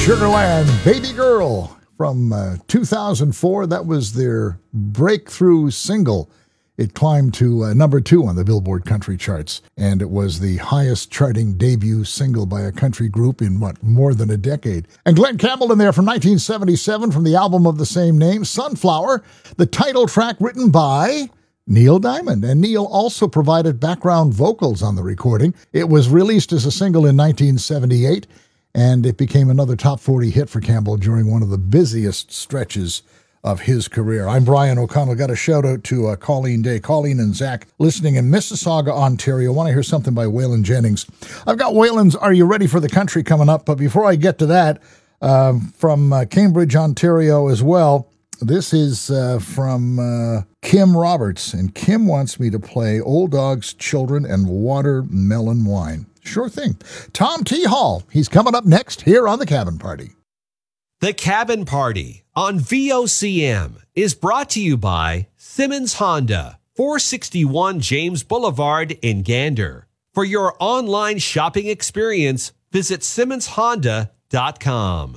Sugarland, Baby Girl from 2004. That was their breakthrough single. It climbed to number 2 on the Billboard country charts, and it was the highest charting debut single by a country group in, more than a decade. And Glenn Campbell in there from 1977 from the album of the same name, Sunflower, the title track written by Neil Diamond. And Neil also provided background vocals on the recording. It was released as a single in 1978, and it became another top 40 hit for Campbell during one of the busiest stretches of his career. I'm Brian O'Connell. Got a shout out to Colleen Day. Colleen and Zach listening in Mississauga, Ontario. Want to hear something by Waylon Jennings. I've got Waylon's Are You Ready for the Country coming up, but before I get to that, from Cambridge, Ontario as well, this is from Kim Roberts, and Kim wants me to play Old Dogs, Children, and Watermelon Wine. Sure thing. Tom T. Hall, he's coming up next here on The Cabin Party. The Cabin Party on VOCM is brought to you by Simmons Honda, 461 James Boulevard in Gander. For your online shopping experience, visit SimmonsHonda.com.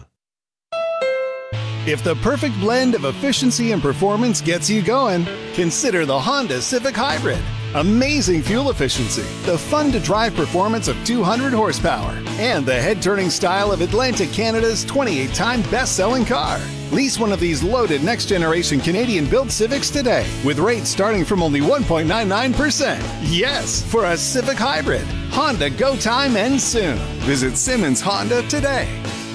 If the perfect blend of efficiency and performance gets you going, consider the Honda Civic Hybrid. Amazing fuel efficiency, the fun-to-drive performance of 200 horsepower, and the head-turning style of Atlantic Canada's 28-time best-selling car. Lease one of these loaded next-generation Canadian-built Civics today, with rates starting from only 1.99%. Yes, for a Civic Hybrid. Honda Go Time ends soon. Visit Simmons Honda today.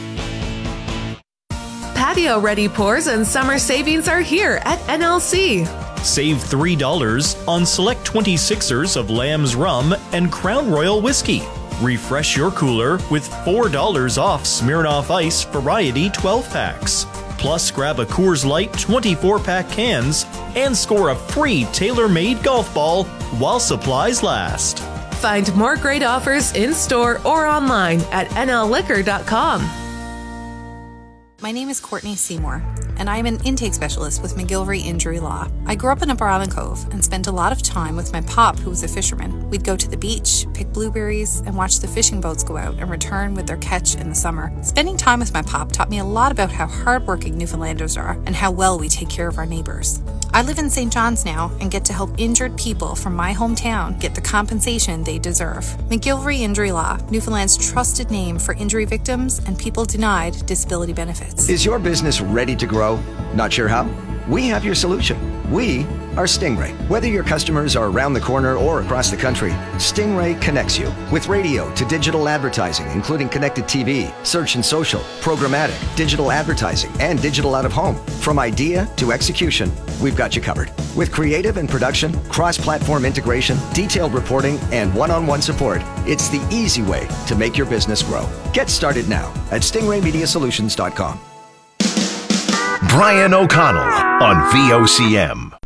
Patio-ready pours and summer savings are here at NLC. Save $3 on select 26ers of Lamb's Rum and Crown Royal Whiskey. Refresh your cooler with $4 off Smirnoff Ice Variety 12-packs. Plus, grab a Coors Light 24-pack cans and score a free tailor-made golf ball while supplies last. Find more great offers in-store or online at nlliquor.com. My name is Courtney Seymour, and I am an intake specialist with McGilvery Injury Law. I grew up in Upper Island Cove and spent a lot of time with my pop, who was a fisherman. We'd go to the beach, pick blueberries, and watch the fishing boats go out and return with their catch in the summer. Spending time with my pop taught me a lot about how hardworking Newfoundlanders are and how well we take care of our neighbors. I live in St. John's now and get to help injured people from my hometown get the compensation they deserve. McGilvery Injury Law, Newfoundland's trusted name for injury victims and people denied disability benefits. Is your business ready to grow? Not sure how? We have your solution. We are Stingray. Whether your customers are around the corner or across the country, Stingray connects you with radio to digital advertising, including connected TV, search and social, programmatic, digital advertising, and digital out-of-home. From idea to execution, we've got you covered. With creative and production, cross-platform integration, detailed reporting, and one-on-one support, it's the easy way to make your business grow. Get started now at stingraymediasolutions.com. Brian O'Connell on VOCM.